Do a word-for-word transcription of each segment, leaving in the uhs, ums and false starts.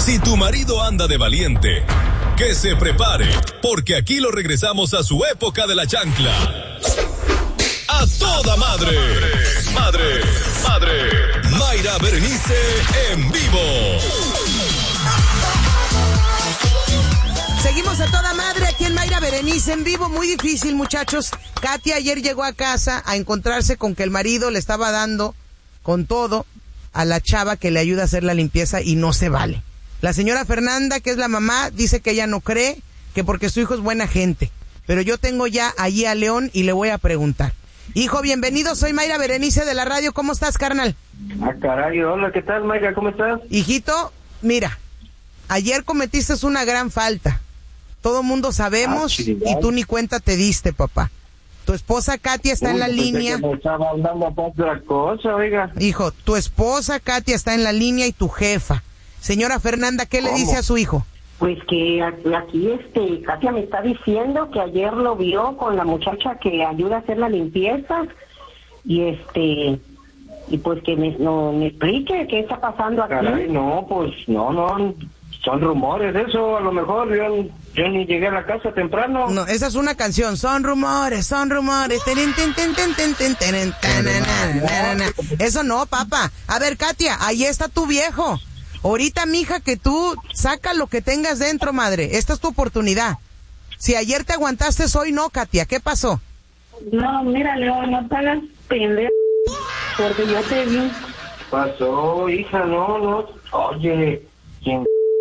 Si tu marido anda de valiente, que se prepare, porque aquí lo regresamos a su época de la chancla. A toda madre, madre, madre. Mayra Berenice en vivo. Seguimos a toda madre aquí en Mayra Berenice en vivo. Muy difícil, muchachos. Katia ayer llegó a casa a encontrarse con que el marido le estaba dando con todo a la chava que le ayuda a hacer la limpieza y no se vale. La señora Fernanda, que es la mamá, dice que ella no cree, que porque su hijo es buena gente. Pero yo tengo ya allí a León y le voy a preguntar. Hijo, bienvenido, soy Mayra Berenice de la radio. ¿Cómo estás, carnal? Ah, caray, hola, ¿qué tal, Mayra? ¿Cómo estás? Hijito, mira, ayer cometiste una gran falta. Todo mundo sabemos ah, y tú ni cuenta te diste, papá. Tu esposa Katia está Uy, en la línea. Me estaba hablando de otra cosa, oiga. Hijo, tu esposa Katia está en la línea y tu jefa. Señora Fernanda, ¿qué ¿Cómo? le dice a su hijo? Pues que aquí, este, Katia me está diciendo que ayer lo vio con la muchacha que ayuda a hacer la limpieza y este, y pues que me, no, me explique qué está pasando aquí. Caray, no, pues no, no, son rumores, eso a lo mejor yo, yo ni llegué a la casa temprano. No, esa es una canción, son rumores, son rumores. Eso no, papá. A ver, Katia, ahí está tu viejo. Ahorita, mija, que tú saca lo que tengas dentro, madre. Esta es tu oportunidad. Si ayer te aguantaste, hoy no, Katia. ¿Qué pasó? No, mira, Leo, no te hagas pendejo, porque yo te vi. Pasó, hija, no, no. Oye, ¿quién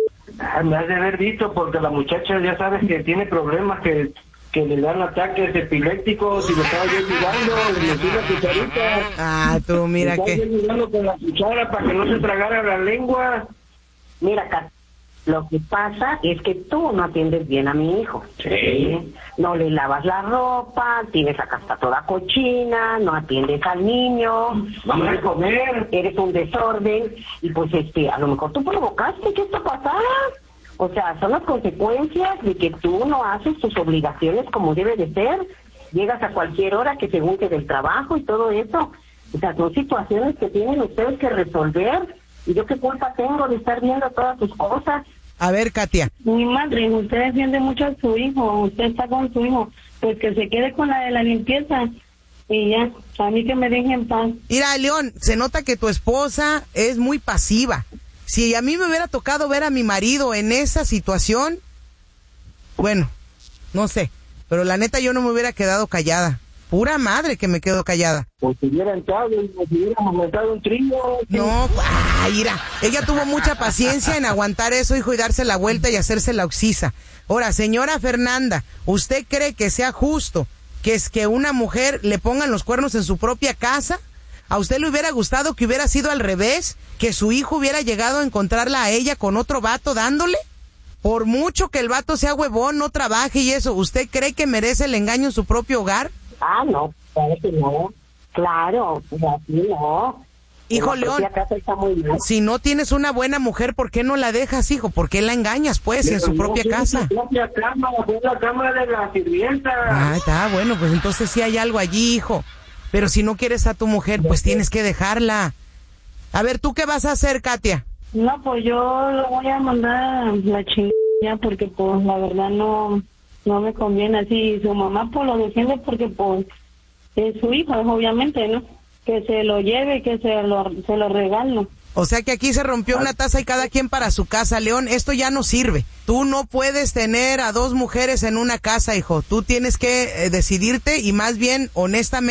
me has de haber visto? Porque la muchacha ya sabes que tiene problemas, que, que le dan ataques epilépticos y me estaba yo ayudando, y metí la cucharita. Ah, tú, mira me que... estaba yo ayudando con la cuchara para que no se tragara la lengua. Mira, Kat, lo que pasa es que tú no atiendes bien a mi hijo. Sí. ¿Sí? No le lavas la ropa, tienes la casa toda cochina, no atiendes al niño. Vamos a comer. Eres un desorden. Y pues, este, a lo mejor tú provocaste que esto pasara. O sea, son las consecuencias de que tú no haces tus obligaciones como debe de ser. Llegas a cualquier hora que según que del trabajo y todo eso. O sea, son situaciones que tienen ustedes que resolver. ¿Y yo qué culpa tengo de estar viendo todas tus cosas? A ver, Katia. Mi madre, usted defiende mucho a su hijo, usted está con su hijo, pues que se quede con la de la limpieza y ya, a mí que me deje en paz. Mira, León, se nota que tu esposa es muy pasiva. Si a mí me hubiera tocado ver a mi marido en esa situación, bueno, no sé, pero la neta yo no me hubiera quedado callada. Pura madre que me quedo callada. Pues si hubiera entrado y nos hubiéramos montado un trío. No, ay, mira, ella tuvo mucha paciencia en aguantar eso, hijo, y darse la vuelta y hacerse la oxisa. Ahora, señora Fernanda, ¿usted cree que sea justo que es que una mujer le pongan los cuernos en su propia casa? ¿A usted le hubiera gustado que hubiera sido al revés? ¿Que su hijo hubiera llegado a encontrarla a ella con otro vato dándole? Por mucho que el vato sea huevón, no trabaje y eso, ¿usted cree que merece el engaño en su propio hogar? Ah, no, claro que no. Claro, así no. Hijo la León, casa está muy mal. Si no tienes una buena mujer, ¿por qué no la dejas, hijo? ¿Por qué la engañas, pues, Pero en su no, propia casa? En su propia cama, en la cama de la sirvienta. Ah, está, bueno, pues entonces sí hay algo allí, hijo. Pero si no quieres a tu mujer, pues tienes que dejarla. A ver, ¿tú qué vas a hacer, Katia? No, pues yo lo voy a mandar a la chingada porque, pues, la verdad no... no me conviene así. Su mamá pues lo defiende porque pues es su hijo, obviamente, ¿no? Que se lo lleve, que se lo se lo regalo. O sea que aquí se rompió una taza y cada quien para su casa, León. Esto ya no sirve. Tú no puedes tener a dos mujeres en una casa, hijo. Tú tienes que eh, decidirte y más bien honestamente